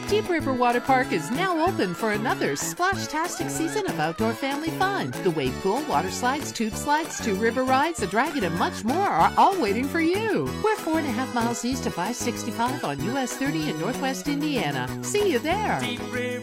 Deep River Water Park is now open for another splash-tastic season of outdoor family fun. The wave pool, water slides, tube slides, 2 river rides, a dragon, and much more are all waiting for you. We're 4.5 miles east of I-65 on US 30 in Northwest Indiana. See you there. Deep River